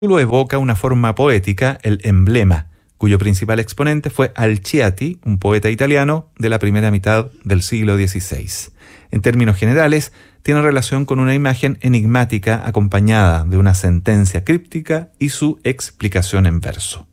título evoca una forma poética, el emblema, cuyo principal exponente fue Alciati, un poeta italiano de la primera mitad del siglo XVI. En términos generales, tiene relación con una imagen enigmática acompañada de una sentencia críptica y su explicación en verso.